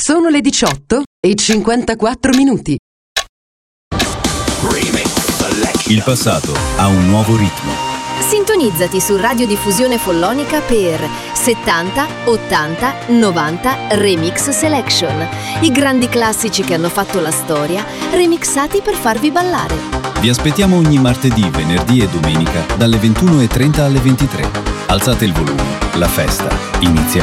Sono le 18:54. Il passato ha un nuovo ritmo. Sintonizzati su Radiodiffusione Follonica per 70, 80, 90 Remix Selection. I grandi classici che hanno fatto la storia, remixati per farvi ballare. Vi aspettiamo ogni martedì, venerdì e domenica dalle 21:30 alle 23. Alzate il volume, la festa inizia.